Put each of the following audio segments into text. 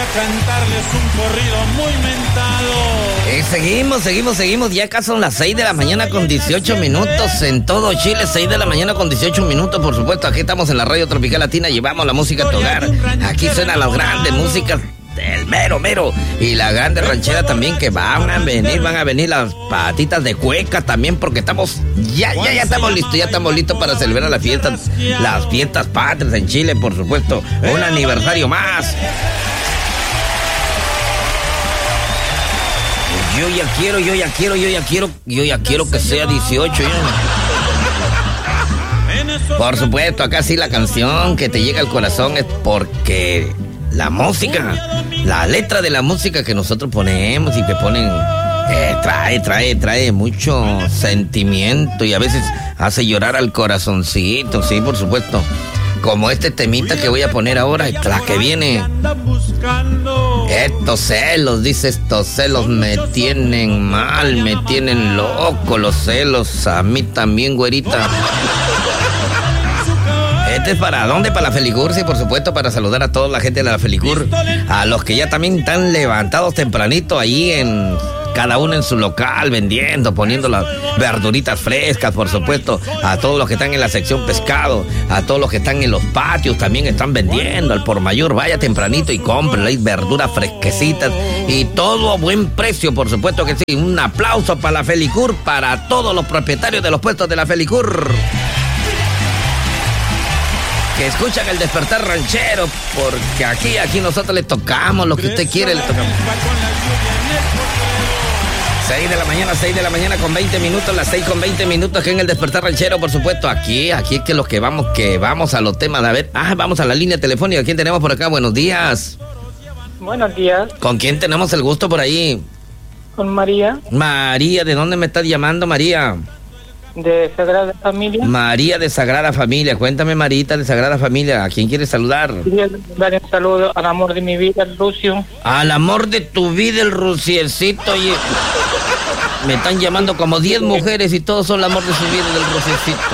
cantarles un corrido muy mentado. Seguimos. Ya acá son las 6 de la mañana con 18 minutos en todo Chile. 6 de la mañana con 18 minutos, por supuesto. Aquí estamos en la Radio Tropical Latina. Llevamos la música a tu hogar. Aquí suenan las grandes músicas del mero. Y la grande ranchera también, que van a venir las patitas de cueca también, porque ya estamos listos para celebrar las fiestas patrias en Chile, por supuesto. Un aniversario más. Yo ya quiero que sea 18. Por supuesto, acá sí la canción que te llega al corazón es porque la música, la letra de la música que nosotros ponemos y que ponen, trae mucho sentimiento y a veces hace llorar al corazoncito, sí, por supuesto. Como este temita que voy a poner ahora, la que viene. Estos celos me tienen mal, me tienen loco los celos, a mí también, güerita. Este es para ¿dónde? Para la Felicur, sí, por supuesto, para saludar a toda la gente de la Felicur, a los que ya también están levantados tempranito ahí cada uno en su local, vendiendo, poniendo las verduritas frescas, por supuesto, a todos los que están en la sección pescado, a todos los que están en los patios, también están vendiendo al por mayor. Vaya tempranito y compren, hay verduras fresquecitas y todo a buen precio, por supuesto que sí. Un aplauso para la Felicur, para todos los propietarios de los puestos de la Felicur, que escuchan el Despertar Ranchero, porque aquí nosotros le tocamos lo que usted quiere, le tocamos. 6 de la mañana con 20 minutos, las 6 con 20 minutos aquí en el Despertar Ranchero, por supuesto. Aquí es que los que vamos a los temas. A ver, vamos a la línea telefónica. ¿Quién tenemos por acá? Buenos días. Buenos días. ¿Con quién tenemos el gusto por ahí? Con María. María, ¿de dónde me estás llamando, María? De Sagrada Familia. María de Sagrada Familia. Cuéntame, Marita de Sagrada Familia, ¿a quién quieres saludar? Quería dar un saludo al amor de mi vida, el Rucio. Al amor de tu vida, el Ruciecito. Oye, me están llamando como 10 mujeres y todos son el amor de su vida, del Ruciecito.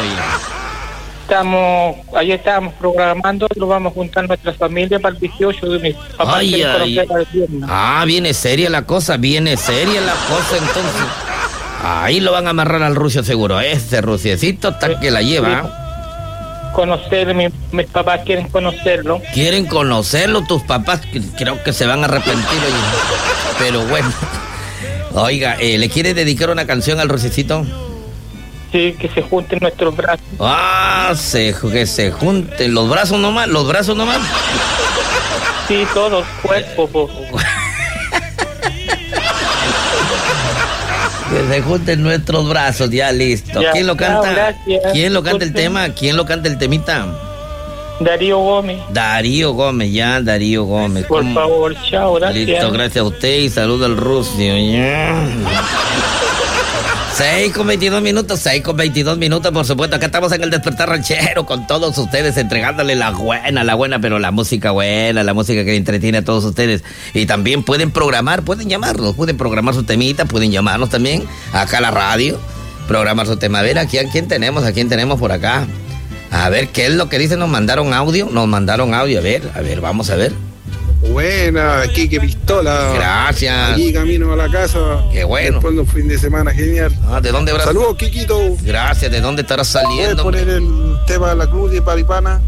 Ayer estábamos programando, lo vamos a juntar nuestra familia para el 18 de mis papás. Viene seria la cosa, entonces. Ahí lo van a amarrar al Rucio seguro. Ese Ruciecito está que la lleva. Conocer, mis papás quieren conocerlo. ¿Quieren conocerlo? Tus papás creo que se van a arrepentir. Pero bueno. Oiga, ¿le quiere dedicar una canción al Ruciecito? Sí, que se junten nuestros brazos. Que se junten los brazos nomás. Sí, todos, cuerpo. Que se junten nuestros brazos, ya listo. Ya, ¿quién lo canta? Gracias. ¿Quién lo canta el tema? ¿Quién lo canta el temita? Darío Gómez. Darío Gómez. Por favor, chao, gracias. Listo, gracias a usted y saludo al Rucio. 6 con 22 minutos, por supuesto. Acá estamos en el Despertar Ranchero con todos ustedes, entregándole la buena, pero la música buena, la música que entretiene a todos ustedes. Y también pueden llamarnos, pueden programar su temita, pueden llamarnos también acá a la radio, programar su tema. A ver, ¿a quién tenemos por acá? A ver, ¿qué es lo que dicen? Nos mandaron audio, a ver, vamos a ver. Buena, Quique Pistola. Gracias. Aquí camino a la casa. Qué bueno. Después de un fin de semana genial. ¿De dónde habrás? Saludos, Quiquito. Gracias, ¿de dónde estarás saliendo? ¿Puedes poner el tema de la cruz de Paripana?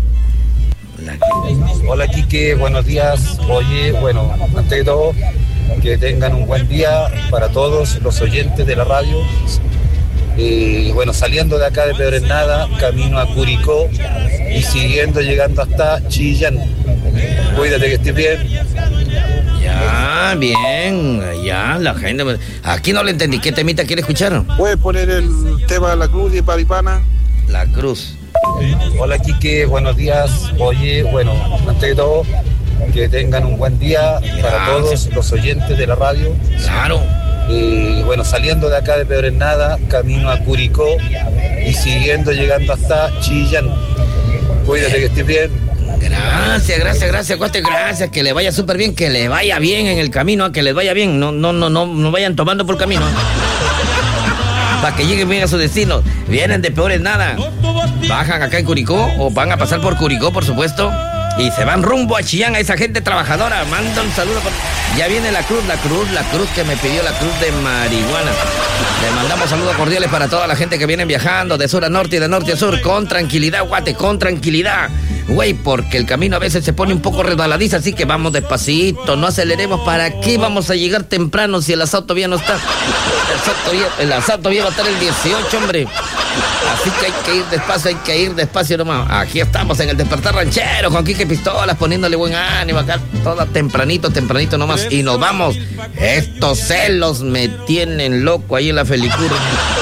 Hola, Quique, buenos días. Oye, bueno, ante de todo, que tengan un buen día para todos los oyentes de la radio. Bueno, saliendo de acá de Pedernada, camino a Curicó y llegando hasta Chillán. Cuídate, que estés bien. Ya, bien, ya, la gente. Aquí no le entendí. ¿Qué temita quiere escuchar? ¿Puedes poner el tema de la cruz de Paripana? La cruz. Hola, Quique, buenos días. Oye, bueno, ante todo, que tengan un buen día para todos los oyentes de la radio. Claro. Bueno, saliendo de acá de Pedernada, camino a Curicó y llegando hasta Chillán. Cuídate, que estés bien. Gracias, cuate, gracias, que le vaya súper bien, que le vaya bien en el camino, que les vaya bien, no vayan tomando por camino, para que lleguen bien a su destino. Vienen de Peores Nada, bajan acá en Curicó, o van a pasar por Curicó, por supuesto, y se van rumbo a Chillán, a esa gente trabajadora. Manda un saludo. Ya viene la cruz que me pidió, la cruz de marihuana. Le mandamos saludos cordiales para toda la gente que viene viajando de sur a norte y de norte a sur. Con tranquilidad, Guate, con tranquilidad. Güey, porque el camino a veces se pone un poco resbaladizo, así que vamos despacito, no aceleremos. ¿Para qué vamos a llegar temprano si el asado todavía no está? El asado todavía va a estar el 18, hombre. Así que hay que ir despacio nomás. Aquí estamos en el Despertar Ranchero con Quique Pistolas, poniéndole buen ánimo acá, todo tempranito nomás. Y nos vamos. Estos celos me tienen loco ahí en la Felicur.